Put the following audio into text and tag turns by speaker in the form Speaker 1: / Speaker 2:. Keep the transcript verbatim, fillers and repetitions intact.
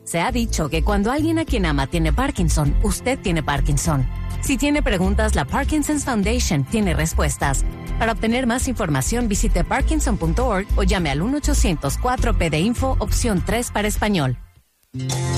Speaker 1: Se ha dicho que cuando alguien a quien ama tiene Parkinson, usted tiene Parkinson. Si tiene preguntas, la Parkinson's Foundation tiene respuestas. Para obtener más información, visite parkinson punto org o llame al uno ochocientos cuatro P de Info, opción tres para español.